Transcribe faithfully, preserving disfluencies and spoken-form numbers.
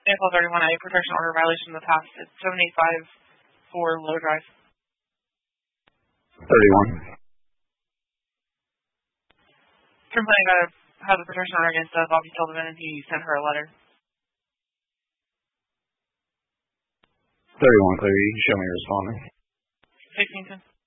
April thirty-one, a protection order violation in the past. It's seven eight five four Low Drive. thirty-one. Complaining about how the protection order against uh, Bobby Sullivan, and he sent her a letter. thirty-one, clear. You can show me responding. Sixteen.